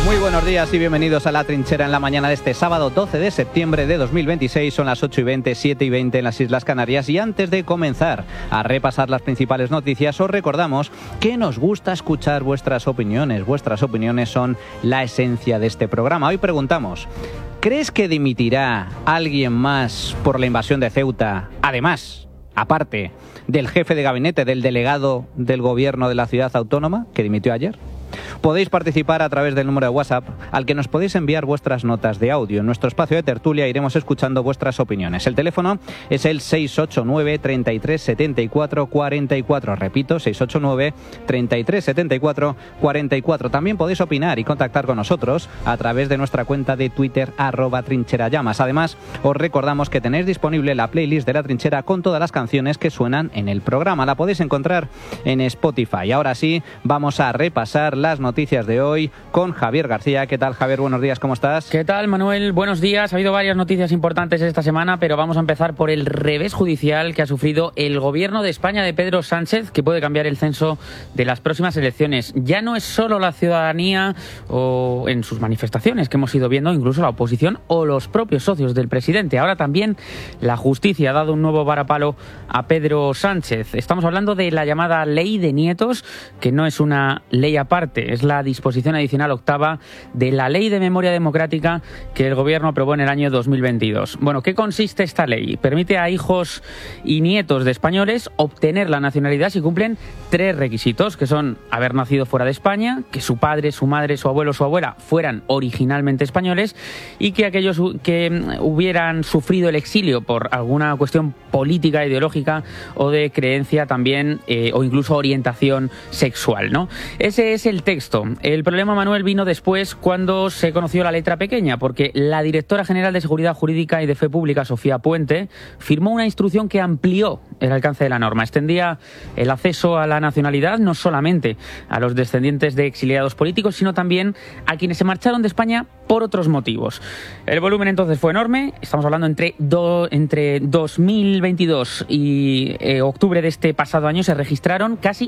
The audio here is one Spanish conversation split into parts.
Muy buenos días y bienvenidos a La Trinchera en la mañana de este sábado 12 de septiembre de 2026. Son las 8:20, 7:20 en las Islas Canarias. Y antes de comenzar a repasar las principales noticias, os recordamos que nos gusta escuchar vuestras opiniones. Vuestras opiniones son la esencia de este programa. Hoy preguntamos: ¿crees que dimitirá alguien más por la invasión de Ceuta? Además, aparte del jefe de gabinete, del delegado del gobierno de la ciudad autónoma, que dimitió ayer. Podéis participar a través del número de WhatsApp al que nos podéis enviar vuestras notas de audio. En nuestro espacio de tertulia iremos escuchando vuestras opiniones. El teléfono es el 689 33 74 44. Repito, 689 33 74 44. También podéis opinar y contactar con nosotros a través de nuestra cuenta de Twitter @trincherallamas. Además, os recordamos que tenéis disponible la playlist de La Trinchera con todas las canciones que suenan en el programa. La podéis encontrar en Spotify. Ahora sí, vamos a repasar las noticias de hoy con Javier García. ¿Qué tal, Javier? Buenos días, ¿cómo estás? ¿Qué tal, Manuel? Buenos días. Ha habido varias noticias importantes esta semana, pero vamos a empezar por el revés judicial que ha sufrido el gobierno de España de Pedro Sánchez, que puede cambiar el censo de las próximas elecciones. Ya no es solo la ciudadanía o en sus manifestaciones que hemos ido viendo, incluso la oposición o los propios socios del presidente. Ahora también la justicia ha dado un nuevo varapalo a Pedro Sánchez. Estamos hablando de la llamada Ley de Nietos, que no es una ley aparte, es la disposición adicional octava de la Ley de Memoria Democrática que el Gobierno aprobó en el año 2022. Bueno, ¿qué consiste esta ley? Permite a hijos y nietos de españoles obtener la nacionalidad si cumplen 3 requisitos, que son haber nacido fuera de España, que su padre, su madre, su abuelo o su abuela fueran originalmente españoles y que aquellos que hubieran sufrido el exilio por alguna cuestión política, ideológica o de creencia también o incluso orientación sexual, ¿no? Ese es el texto. El problema, Manuel, vino después cuando se conoció la letra pequeña, porque la directora general de Seguridad Jurídica y de Fe Pública, Sofía Puente, firmó una instrucción que amplió el alcance de la norma. Extendía el acceso a la nacionalidad no solamente a los descendientes de exiliados políticos, sino también a quienes se marcharon de España por otros motivos. El volumen entonces fue enorme. Estamos hablando entre 2022 y octubre de este pasado año se registraron casi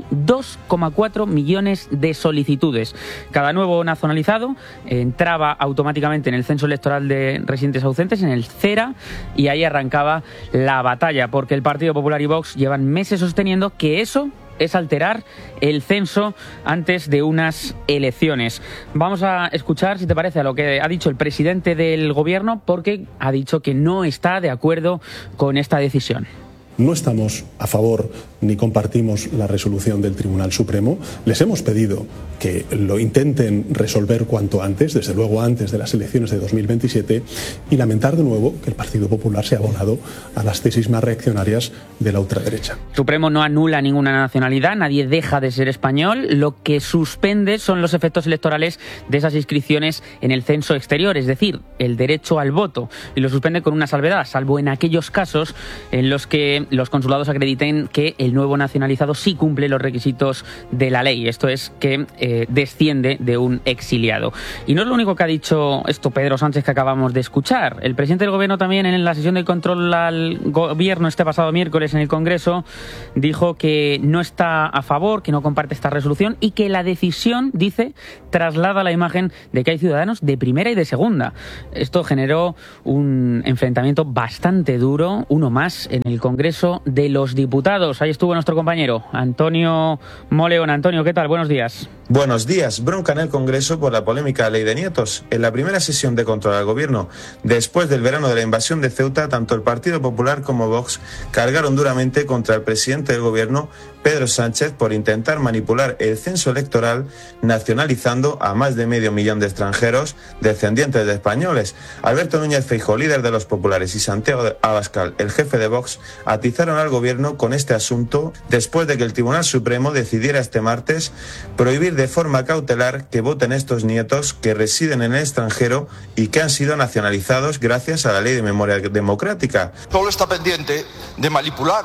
2,4 millones de solicitudes. Cada nuevo nacionalizado entraba automáticamente en el censo electoral de residentes ausentes, en el CERA, y ahí arrancaba la batalla, porque el Partido Popular y Vox llevan meses sosteniendo que eso es alterar el censo antes de unas elecciones. Vamos a escuchar, si te parece, a lo que ha dicho el presidente del Gobierno, porque ha dicho que no está de acuerdo con esta decisión. No estamos a favor ni compartimos la resolución del Tribunal Supremo. Les hemos pedido que lo intenten resolver cuanto antes, desde luego antes de las elecciones de 2027, y lamentar de nuevo que el Partido Popular se ha abonado a las tesis más reaccionarias de la ultraderecha. El Supremo no anula ninguna nacionalidad, nadie deja de ser español. Lo que suspende son los efectos electorales de esas inscripciones en el censo exterior, es decir, el derecho al voto. Y lo suspende con una salvedad, salvo en aquellos casos en los que los consulados acrediten que el nuevo nacionalizado sí cumple los requisitos de la ley. Esto es que desciende de un exiliado. Y no es lo único que ha dicho esto Pedro Sánchez que acabamos de escuchar. El presidente del Gobierno también, en la sesión de control al Gobierno este pasado miércoles en el Congreso, dijo que no está a favor, que no comparte esta resolución y que la decisión, dice, traslada la imagen de que hay ciudadanos de primera y de segunda. Esto generó un enfrentamiento bastante duro, uno más, en el Congreso de los Diputados. Ahí estuvo nuestro compañero Antonio Moleón. Antonio, ¿qué tal? Buenos días. Buenos días. Bronca en el Congreso por la polémica Ley de Nietos. En la primera sesión de control al Gobierno, después del verano de la invasión de Ceuta, tanto el Partido Popular como Vox cargaron duramente contra el presidente del Gobierno, Pedro Sánchez, por intentar manipular el censo electoral nacionalizando a más de 500.000 de extranjeros descendientes de españoles. Alberto Núñez Feijóo, líder de los populares, y Santiago Abascal, el jefe de Vox, atizaron al Gobierno con este asunto después de que el Tribunal Supremo decidiera este martes prohibir de forma cautelar que voten estos nietos que residen en el extranjero y que han sido nacionalizados gracias a la Ley de Memoria Democrática. Solo está pendiente de manipular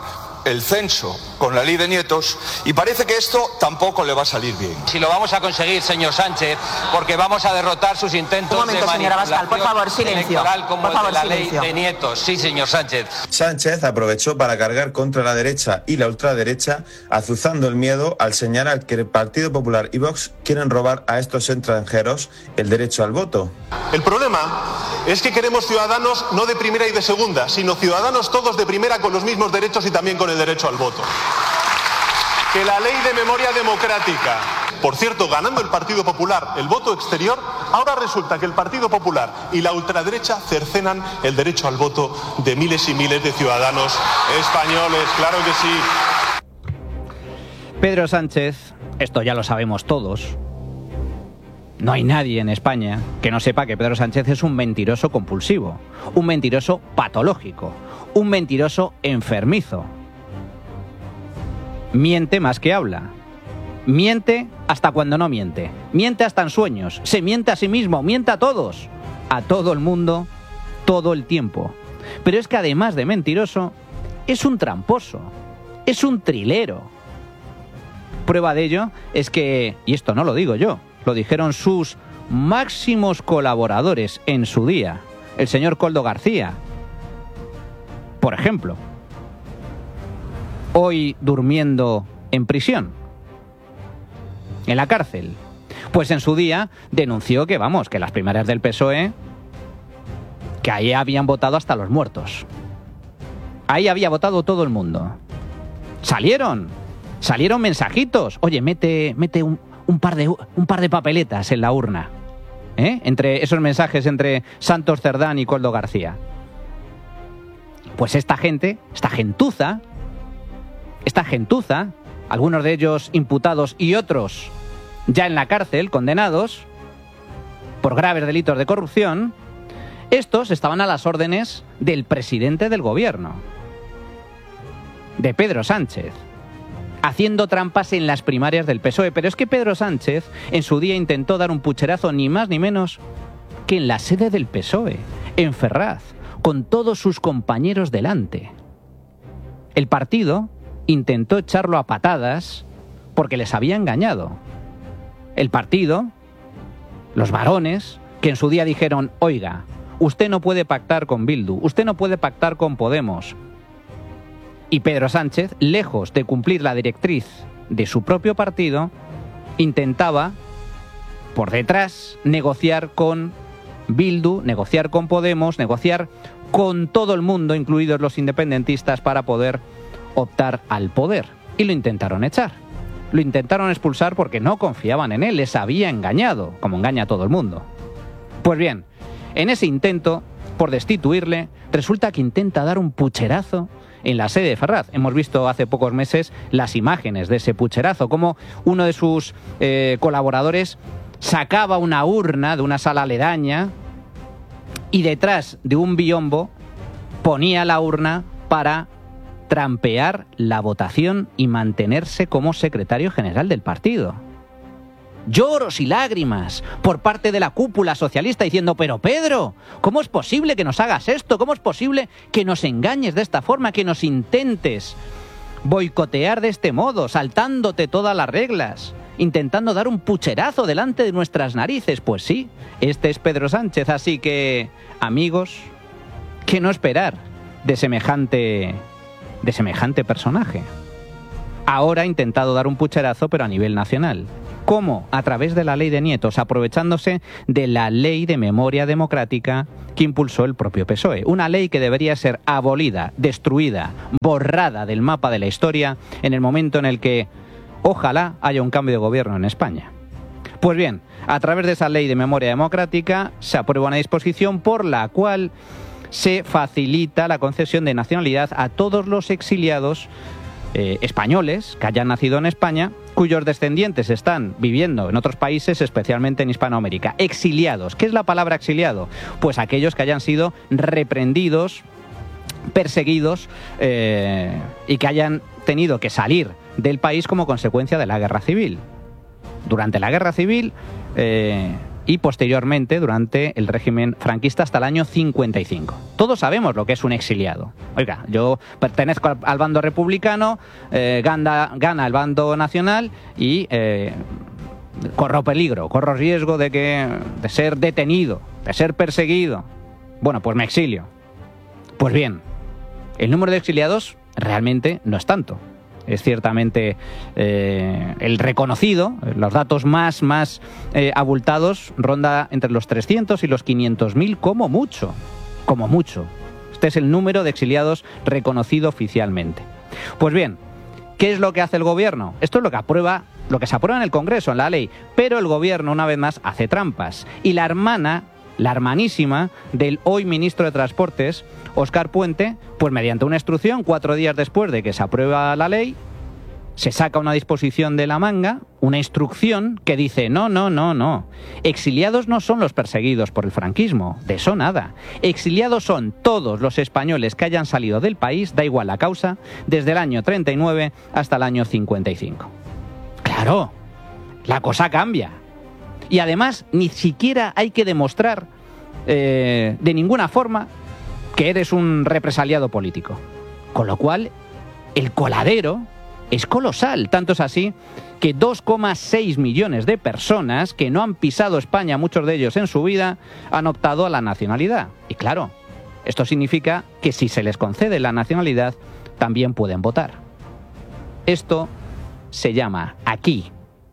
el censo con la ley de nietos y parece que esto tampoco le va a salir bien. Si lo vamos a conseguir, señor Sánchez, porque vamos a derrotar sus intentos de manipulación por favor, silencio. electoral como Por favor, el de la silencio. ley de nietos. Sí, señor Sánchez. Sánchez aprovechó para cargar contra la derecha y la ultraderecha, azuzando el miedo al señalar que el Partido Popular y Vox quieren robar a estos extranjeros el derecho al voto. El problema es que queremos ciudadanos no de primera y de segunda, sino ciudadanos todos de primera con los mismos derechos y también con el derecho al voto. Que la ley de memoria democrática, por cierto, ganando el Partido Popular el voto exterior, ahora resulta que el Partido Popular y la ultraderecha cercenan el derecho al voto de miles y miles de ciudadanos españoles, claro que sí. Pedro Sánchez, esto ya lo sabemos todos. No hay nadie en España que no sepa que Pedro Sánchez es un mentiroso compulsivo, un mentiroso patológico, un mentiroso enfermizo. Miente más que habla. Miente hasta cuando no miente. Miente hasta en sueños. Se miente a sí mismo, miente a todos. A todo el mundo, todo el tiempo. Pero es que además de mentiroso, es un tramposo. Es un trilero. Prueba de ello es que, y esto no lo digo yo, lo dijeron sus máximos colaboradores en su día, el señor Koldo García, por ejemplo, hoy durmiendo en prisión, en la cárcel. Pues en su día denunció que, vamos, que las primarias del PSOE, que ahí habían votado hasta los muertos. Ahí había votado todo el mundo. Salieron mensajitos. Oye, mete un par de papeletas en la urna. Entre esos mensajes entre Santos Cerdán y Koldo García. Pues esta gentuza, algunos de ellos imputados y otros ya en la cárcel, condenados por graves delitos de corrupción, estos estaban a las órdenes del presidente del gobierno, de Pedro Sánchez, haciendo trampas en las primarias del PSOE. Pero es que Pedro Sánchez en su día intentó dar un pucherazo ni más ni menos que en la sede del PSOE, en Ferraz, con todos sus compañeros delante. El partido intentó echarlo a patadas porque les había engañado. El partido, los varones, que en su día dijeron: oiga, usted no puede pactar con Bildu, usted no puede pactar con Podemos. Y Pedro Sánchez, lejos de cumplir la directriz de su propio partido, intentaba, por detrás, negociar con Bildu, negociar con Podemos, negociar con todo el mundo, incluidos los independentistas, para poder optar al poder. Y lo intentaron echar. Lo intentaron expulsar porque no confiaban en él, les había engañado, como engaña a todo el mundo. Pues bien, en ese intento por destituirle, resulta que intenta dar un pucherazo en la sede de Ferraz. Hemos visto hace pocos meses las imágenes de ese pucherazo, como uno de sus colaboradores sacaba una urna de una sala aledaña y detrás de un biombo ponía la urna para trampear la votación y mantenerse como secretario general del partido. Lloros y lágrimas por parte de la cúpula socialista diciendo: pero Pedro, ¿cómo es posible que nos hagas esto? ¿Cómo es posible que nos engañes de esta forma, que nos intentes boicotear de este modo, saltándote todas las reglas, intentando dar un pucherazo delante de nuestras narices? Pues sí, este es Pedro Sánchez, así que, amigos, ¿qué no esperar de semejante personaje? Ahora ha intentado dar un pucherazo, pero a nivel nacional. ¿Cómo? A través de la ley de nietos, aprovechándose de la ley de memoria democrática que impulsó el propio PSOE. Una ley que debería ser abolida, destruida, borrada del mapa de la historia en el momento en el que, ojalá, haya un cambio de gobierno en España. Pues bien, a través de esa ley de memoria democrática se aprueba una disposición por la cual se facilita la concesión de nacionalidad a todos los exiliados españoles que hayan nacido en España, cuyos descendientes están viviendo en otros países, especialmente en Hispanoamérica. Exiliados. ¿Qué es la palabra exiliado? Pues aquellos que hayan sido reprendidos, perseguidos y que hayan tenido que salir del país como consecuencia de la guerra civil. Durante la guerra civil, y posteriormente durante el régimen franquista hasta el año 55. Todos sabemos lo que es un exiliado. Oiga, yo pertenezco al bando republicano, gana el bando nacional y corro peligro, corro riesgo de ser detenido, de ser perseguido. Bueno, pues me exilio. Pues bien, el número de exiliados realmente no es tanto. Es ciertamente el reconocido, los datos más abultados ronda entre los 300 y los 500.000 como mucho, como mucho. Este es el número de exiliados reconocido oficialmente. Pues bien, ¿qué es lo que hace el gobierno? Esto es lo que se aprueba en el Congreso, en la ley, pero el gobierno una vez más hace trampas. Y la hermanísima del hoy ministro de Transportes, Óscar Puente, pues mediante una instrucción, 4 días después de que se aprueba la ley, se saca una disposición de la manga, una instrucción que dice no. Exiliados no son los perseguidos por el franquismo, de eso nada. Exiliados son todos los españoles que hayan salido del país, da igual la causa, desde el año 39 hasta el año 55. Claro, la cosa cambia. Y además ni siquiera hay que demostrar de ninguna forma que eres un represaliado político. Con lo cual, el coladero es colosal. Tanto es así que 2,6 millones de personas que no han pisado España, muchos de ellos en su vida, han optado a la nacionalidad. Y claro, esto significa que si se les concede la nacionalidad, también pueden votar. Esto se llama aquí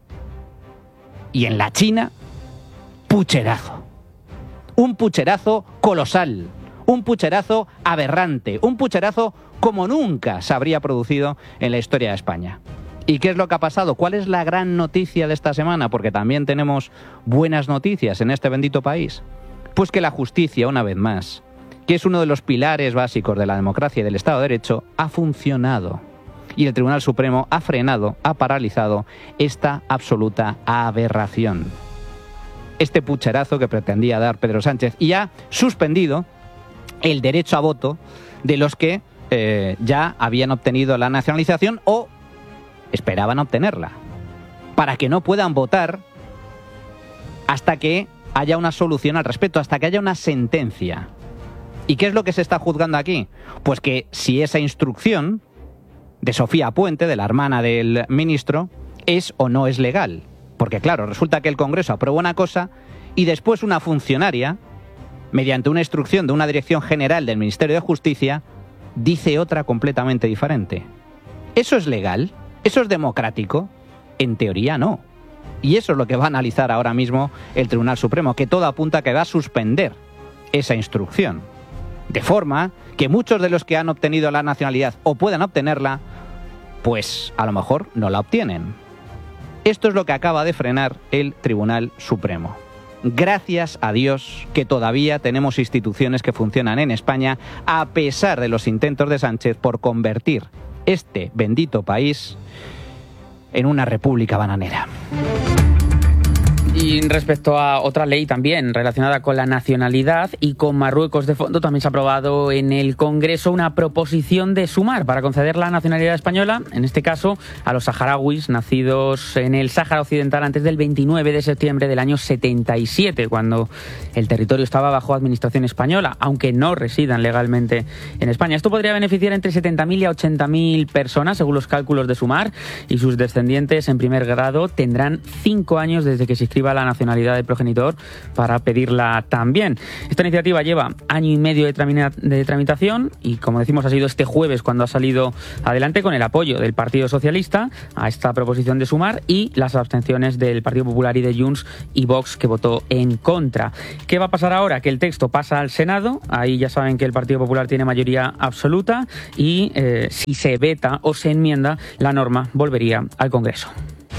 y en la China pucherazo. Un pucherazo colosal, un pucherazo aberrante, un pucherazo como nunca se habría producido en la historia de España. ¿Y qué es lo que ha pasado? ¿Cuál es la gran noticia de esta semana? Porque también tenemos buenas noticias en este bendito país. Pues que la justicia, una vez más, que es uno de los pilares básicos de la democracia y del Estado de Derecho, ha funcionado. Y el Tribunal Supremo ha frenado, ha paralizado esta absoluta aberración. Este pucherazo que pretendía dar Pedro Sánchez, y ha suspendido el derecho a voto de los que ya habían obtenido la nacionalización o esperaban obtenerla, para que no puedan votar hasta que haya una solución al respecto, hasta que haya una sentencia. ¿Y qué es lo que se está juzgando aquí? Pues que si esa instrucción de Sofía Puente, de la hermana del ministro, es o no es legal. Porque claro, resulta que el Congreso aprueba una cosa y después una funcionaria, mediante una instrucción de una dirección general del Ministerio de Justicia, dice otra completamente diferente. ¿Eso es legal? ¿Eso es democrático? En teoría no. Y eso es lo que va a analizar ahora mismo el Tribunal Supremo, que todo apunta a que va a suspender esa instrucción. De forma que muchos de los que han obtenido la nacionalidad o puedan obtenerla, pues a lo mejor no la obtienen. Esto es lo que acaba de frenar el Tribunal Supremo. Gracias a Dios que todavía tenemos instituciones que funcionan en España, a pesar de los intentos de Sánchez por convertir este bendito país en una república bananera. Y respecto a otra ley también relacionada con la nacionalidad y con Marruecos de fondo, también se ha aprobado en el Congreso una proposición de Sumar para conceder la nacionalidad española, en este caso a los saharauis nacidos en el Sáhara Occidental antes del 29 de septiembre del año 77, cuando el territorio estaba bajo administración española, aunque no residan legalmente en España. Esto podría beneficiar entre 70.000 y a 80.000 personas, según los cálculos de Sumar, y sus descendientes en primer grado tendrán 5 años desde que se inscriba la nacionalidad del progenitor para pedirla también. Esta iniciativa lleva año y medio de tramitación y, como decimos, ha sido este jueves cuando ha salido adelante con el apoyo del Partido Socialista a esta proposición de Sumar y las abstenciones del Partido Popular y de Junts y Vox, que votó en contra. ¿Qué va a pasar ahora? Que el texto pasa al Senado. Ahí ya saben que el Partido Popular tiene mayoría absoluta y si se veta o se enmienda, la norma volvería al Congreso.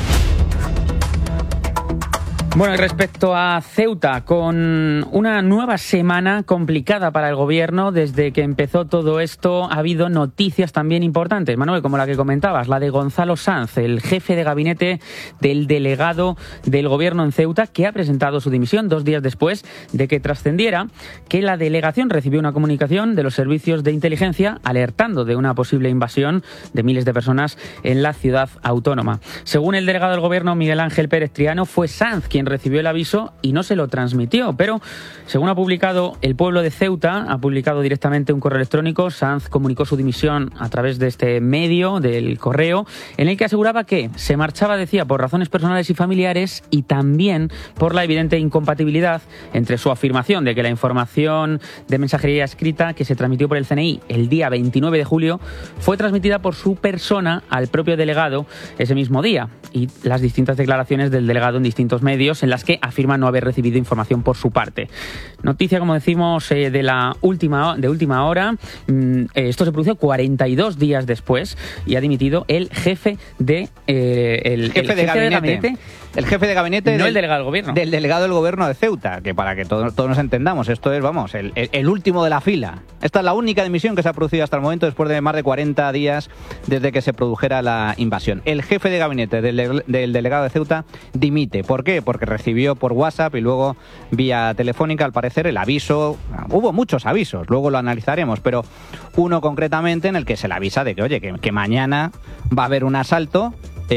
Bueno, y respecto a Ceuta, con una nueva semana complicada para el gobierno, desde que empezó todo esto ha habido noticias también importantes, Manuel, como la que comentabas, la de Gonzalo Sanz, el jefe de gabinete del delegado del gobierno en Ceuta, que ha presentado su dimisión 2 días después de que trascendiera que la delegación recibió una comunicación de los servicios de inteligencia alertando de una posible invasión de miles de personas en la ciudad autónoma. Según el delegado del gobierno, Miguel Ángel Pérez Triano, fue Sanz quien quien recibió el aviso y no se lo transmitió. Pero, según ha publicado El Pueblo de Ceuta, ha publicado directamente un correo electrónico. Sanz comunicó su dimisión a través de este medio, del correo, en el que aseguraba que se marchaba, decía, por razones personales y familiares y también por la evidente incompatibilidad entre su afirmación de que la información de mensajería escrita que se transmitió por el CNI el día 29 de julio fue transmitida por su persona al propio delegado ese mismo día, y las distintas declaraciones del delegado en distintos medios en las que afirma no haber recibido información por su parte. Noticia, como decimos, de última hora. Esto se produjo 42 días después y ha dimitido el jefe de jefe de gabinete. El jefe de gabinete no el delegado del gobierno. Del delegado del gobierno de Ceuta, que para que todos nos entendamos, esto es, vamos, el último de la fila. Esta es la única dimisión que se ha producido hasta el momento después de más de 40 días desde que se produjera la invasión. El jefe de gabinete del delegado de Ceuta dimite. ¿Por qué? Porque recibió por WhatsApp y luego vía telefónica, al parecer, el aviso. Hubo muchos avisos, luego lo analizaremos, pero uno concretamente en el que se le avisa de que, oye, que mañana va a haber un asalto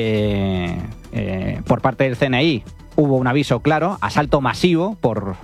por parte del CNI. Hubo un aviso claro, asalto masivo por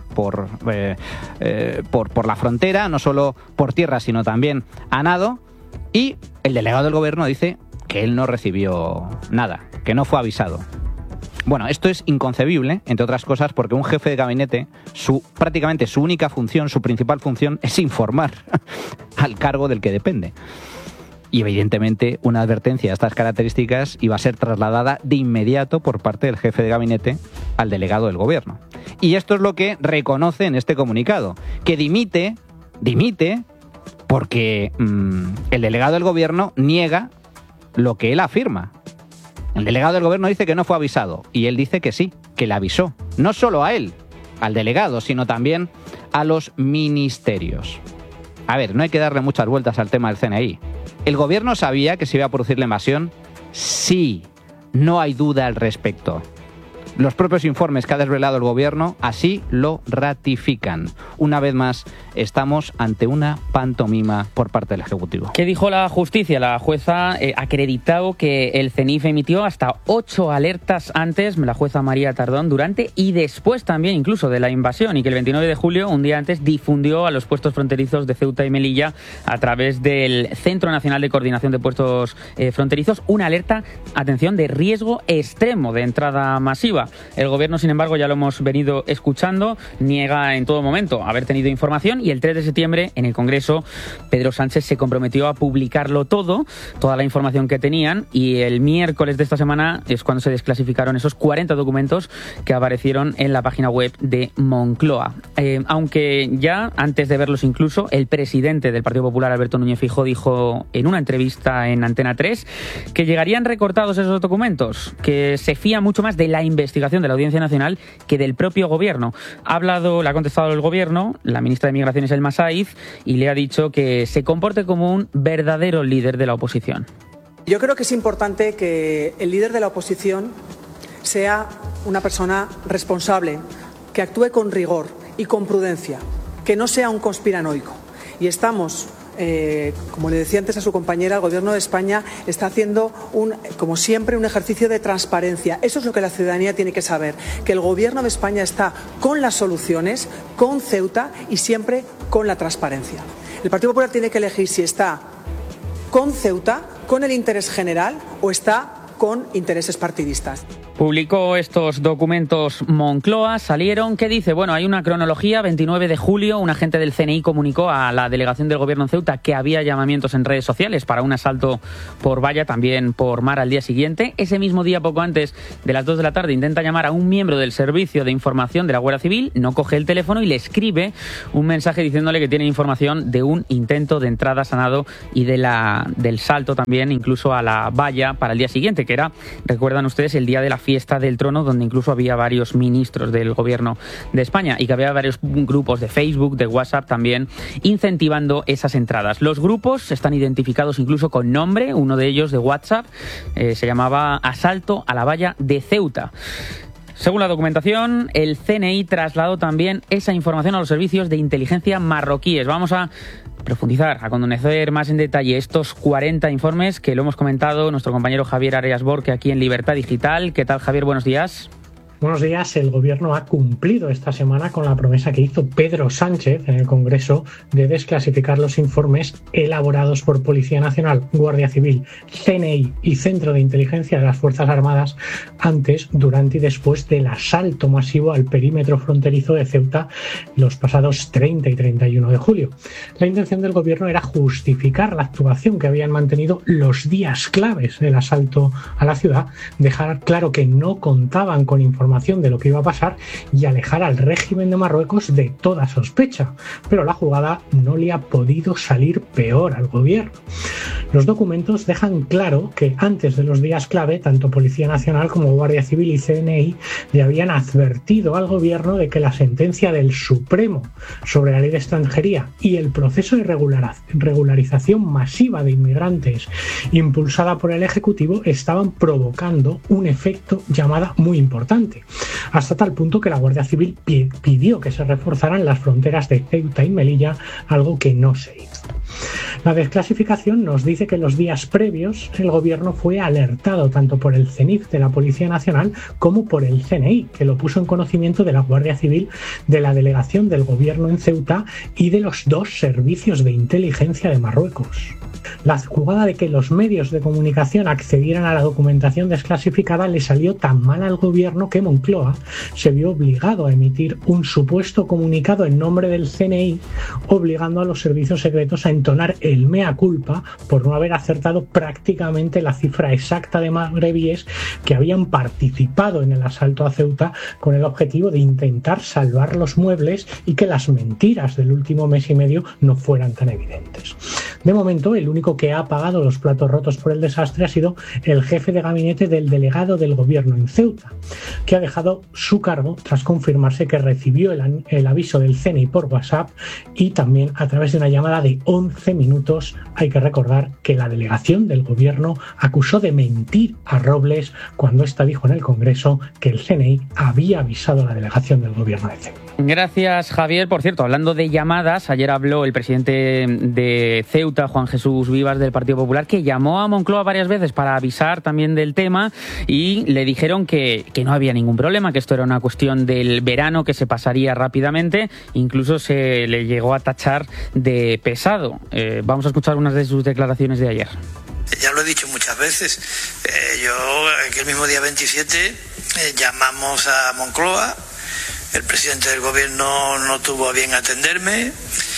la frontera, no solo por tierra, sino también a nado, y el delegado del gobierno dice que él no recibió nada, que no fue avisado. Bueno, esto es inconcebible, entre otras cosas, porque un jefe de gabinete, prácticamente su única función, su principal función, es informar al cargo del que depende. Y evidentemente una advertencia de estas características iba a ser trasladada de inmediato por parte del jefe de gabinete al delegado del gobierno. Y esto es lo que reconoce en este comunicado, que dimite porque el delegado del gobierno niega lo que él afirma. El delegado del gobierno dice que no fue avisado y él dice que sí, que le avisó. No solo a él, al delegado, sino también a los ministerios. A ver, no hay que darle muchas vueltas al tema del CNI. ¿El gobierno sabía que se iba a producir la invasión? Sí, no hay duda al respecto. Los propios informes que ha desvelado el gobierno así lo ratifican. Una vez más, estamos ante una pantomima por parte del Ejecutivo. ¿Qué dijo la justicia? La jueza acreditó que el CENIF emitió hasta 8 alertas antes, la jueza María Tardón, durante y después también incluso de la invasión, y que el 29 de julio, un día antes, difundió a los puestos fronterizos de Ceuta y Melilla a través del Centro Nacional de Coordinación de Puestos Fronterizos una alerta, atención, de riesgo extremo de entrada masiva. El gobierno, sin embargo, ya lo hemos venido escuchando, niega en todo momento haber tenido información, y el 3 de septiembre en el Congreso Pedro Sánchez se comprometió a publicarlo todo, toda la información que tenían, y el miércoles de esta semana es cuando se desclasificaron esos 40 documentos que aparecieron en la página web de Moncloa. Aunque ya antes de verlos incluso, el presidente del Partido Popular, Alberto Núñez Feijóo, dijo en una entrevista en Antena 3 que llegarían recortados esos documentos, que se fía mucho más de la investigación de la Audiencia Nacional que del propio gobierno. Le ha contestado el gobierno, la ministra de Migraciones, Elma Saiz, y le ha dicho que se comporte como un verdadero líder de la oposición. Yo creo que es importante que el líder de la oposición sea una persona responsable, que actúe con rigor y con prudencia, que no sea un conspiranoico. Y estamos, como le decía antes a su compañera, el Gobierno de España está haciendo, como siempre, un ejercicio de transparencia. Eso es lo que la ciudadanía tiene que saber, que el Gobierno de España está con las soluciones, con Ceuta y siempre con la transparencia. El Partido Popular tiene que elegir si está con Ceuta, con el interés general, o está con intereses partidistas. Publicó estos documentos Moncloa, salieron, ¿qué dice? Bueno, hay una cronología. 29 de julio, un agente del CNI comunicó a la delegación del gobierno en Ceuta que había llamamientos en redes sociales para un asalto por valla, también por mar al día siguiente. Ese mismo día, poco antes de las 2 de la tarde, intenta llamar a un miembro del Servicio de Información de la Guardia Civil, no coge el teléfono y le escribe un mensaje diciéndole que tiene información de un intento de entrada sanado y del salto también, incluso a la valla para el día siguiente, que era, recuerdan ustedes, el día de la fiesta del trono, donde incluso había varios ministros del gobierno de España y que había varios grupos de Facebook, de WhatsApp también, incentivando esas entradas. Los grupos están identificados incluso con nombre, uno de ellos de WhatsApp se llamaba Asalto a la Valla de Ceuta. Según la documentación, el CNI trasladó también esa información a los servicios de inteligencia marroquíes. Vamos a profundizar, a conocer más en detalle estos 40 informes que lo hemos comentado nuestro compañero Javier Arias Borque aquí en Libertad Digital. ¿Qué tal, Javier? Buenos días. Buenos días. El Gobierno ha cumplido esta semana con la promesa que hizo Pedro Sánchez en el Congreso de desclasificar los informes elaborados por Policía Nacional, Guardia Civil, CNI y Centro de Inteligencia de las Fuerzas Armadas antes, durante y después del asalto masivo al perímetro fronterizo de Ceuta los pasados 30 y 31 de julio. La intención del Gobierno era justificar la actuación que habían mantenido los días claves del asalto a la ciudad, dejar claro que no contaban con información de lo que iba a pasar y alejar al régimen de Marruecos de toda sospecha. Pero la jugada no le ha podido salir peor al gobierno. Los documentos dejan claro que antes de los días clave, tanto Policía Nacional como Guardia Civil y CNI le habían advertido al gobierno de que la sentencia del Supremo sobre la ley de extranjería y el proceso de regularización masiva de inmigrantes impulsada por el Ejecutivo estaban provocando un efecto llamada muy importante, hasta tal punto que la Guardia Civil pidió que se reforzaran las fronteras de Ceuta y Melilla, algo que no se hizo. La desclasificación nos dice que en los días previos el Gobierno fue alertado tanto por el CENIF de la Policía Nacional como por el CNI, que lo puso en conocimiento de la Guardia Civil, de la delegación del Gobierno en Ceuta y de los dos servicios de inteligencia de Marruecos. La jugada de que los medios de comunicación accedieran a la documentación desclasificada le salió tan mal al Gobierno que Moncloa se vio obligado a emitir un supuesto comunicado en nombre del CNI, obligando a los servicios secretos a entonar el mea culpa por no haber acertado prácticamente la cifra exacta de magrebíes que habían participado en el asalto a Ceuta con el objetivo de intentar salvar los muebles y que las mentiras del último mes y medio no fueran tan evidentes. De momento, el único que ha pagado los platos rotos por el desastre ha sido el jefe de gabinete del delegado del Gobierno en Ceuta, que ha dejado su cargo tras confirmarse que recibió el aviso del CNI por WhatsApp y también a través de una llamada de 11 minutos. Hay que recordar que la delegación del Gobierno acusó de mentir a Robles cuando ésta dijo en el Congreso que el CNI había avisado a la delegación del Gobierno de Ceuta. Gracias, Javier. Por cierto, hablando de llamadas, ayer habló el presidente de Ceuta, Juan Jesús Vivas, del Partido Popular, que llamó a Moncloa varias veces para avisar también del tema y le dijeron que no había ningún problema, que esto era una cuestión del verano que se pasaría rápidamente. Incluso se le llegó a tachar de pesado. Vamos a escuchar unas de sus declaraciones de ayer. Ya lo he dicho muchas veces. Yo, aquel mismo día 27, llamamos a Moncloa. El presidente del Gobierno no tuvo a bien atenderme.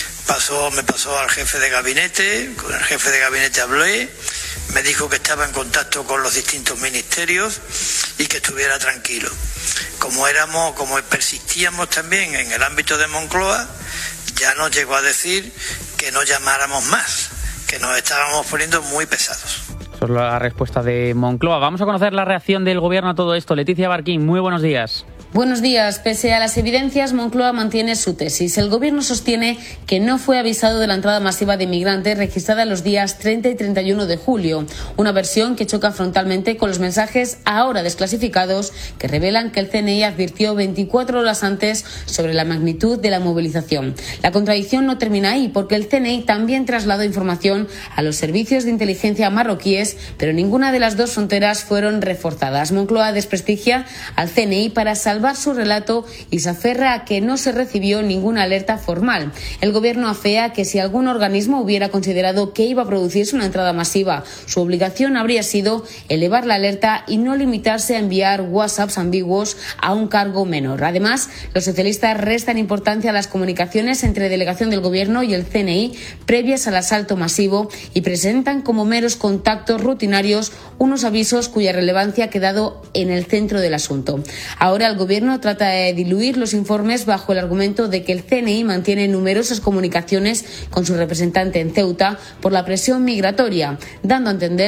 Me pasó al jefe de gabinete. Con el jefe de gabinete hablé. Me dijo que estaba en contacto con los distintos ministerios y que estuviera tranquilo. Como persistíamos también en el ámbito de Moncloa, ya nos llegó a decir que no llamáramos más, que nos estábamos poniendo muy pesados. Esa es la respuesta de Moncloa. Vamos a conocer la reacción del Gobierno a todo esto. Leticia Barquín, muy buenos días. Buenos días. Pese a las evidencias, Moncloa mantiene su tesis. El Gobierno sostiene que no fue avisado de la entrada masiva de inmigrantes registrada los días 30 y 31 de julio, una versión que choca frontalmente con los mensajes ahora desclasificados que revelan que el CNI advirtió 24 horas antes sobre la magnitud de la movilización. La contradicción no termina ahí, porque el CNI también trasladó información a los servicios de inteligencia marroquíes, pero ninguna de las dos fronteras fueron reforzadas. Moncloa desprestigia al CNI para salvar su relato y se aferra a que no se recibió ninguna alerta formal. El Gobierno afea que si algún organismo hubiera considerado que iba a producirse una entrada masiva, su obligación habría sido elevar la alerta y no limitarse a enviar WhatsApps ambiguos a un cargo menor. Además, los socialistas restan importancia a las comunicaciones entre delegación del Gobierno y el CNI previas al asalto masivo y presentan como meros contactos rutinarios unos avisos cuya relevancia ha quedado en el centro del asunto. Ahora el Gobierno trata de diluir los informes bajo el argumento de que el CNI mantiene numerosas comunicaciones con su representante en Ceuta por la presión migratoria, dando a entender